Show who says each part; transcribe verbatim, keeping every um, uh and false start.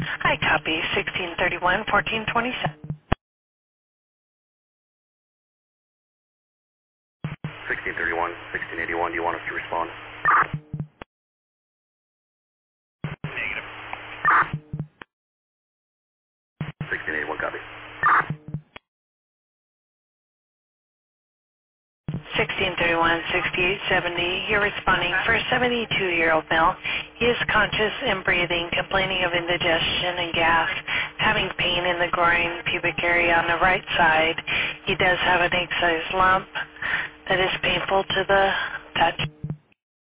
Speaker 1: Hi, copy sixteen thirty-one, fourteen twenty-seven.
Speaker 2: sixteen thirty-one, sixteen eighty-one, do you want us to respond?
Speaker 3: Negative.
Speaker 2: sixteen eighty-one, copy.
Speaker 1: sixteen thirty-one, sixty-eight seventy. You're responding for a seventy-two-year-old male. He is conscious and breathing, complaining of indigestion and gas, having pain in the groin, pubic area on the right side. He does have an egg-sized lump that is painful to the touch.